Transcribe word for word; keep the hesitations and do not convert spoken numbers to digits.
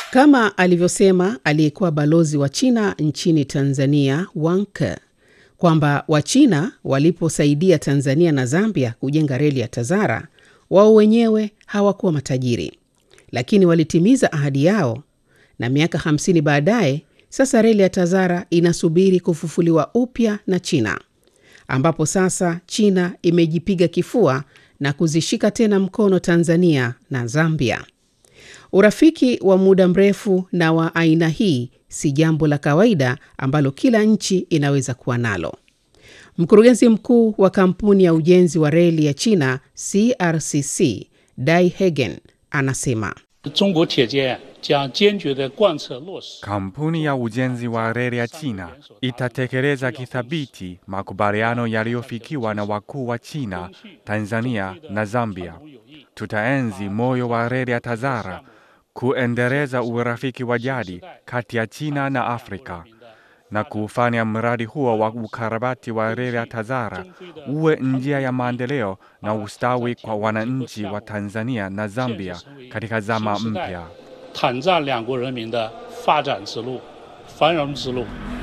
Kama alivyosema aliyekuwa balozi wa China nchini Tanzania, Wang Ke, kwamba Wachina waliposaidia Tanzania na Zambia kujenga reli ya Tazara, wao wenyewe hawakuwa matajiri, lakini walitimiza ahadi yao, na miaka hamsini baadaye, sasa reli ya Tazara inasubiri kufufuliwa upya na China, ambapo sasa China imejipiga kifua na kuzishika tena mkono Tanzania na Zambia. Urafiki wa muda mrefu na wa aina hii si jambo la kawaida ambalo kila nchi inaweza kuwa nalo. Mkurugenzi mkuu wa kampuni ya ujenzi wa reli ya China C R C C, Dai Hegen, anasema kampuni ya ujenzi wa reli ya China itatekeleza kithabiti makubaliano yaliyofikiwa na wakuu wa China, Tanzania na Zambia. Tutaenzi moyo wa reli ya Tazara, kuendeleza urafiki wa jadi kati ya China na Afrika, na kufanya mradi huo wa ukarabati wa reli ya Tazara uwe njia ya maendeleo na ustawi kwa wananchi wa Tanzania na Zambia katika zama mpya.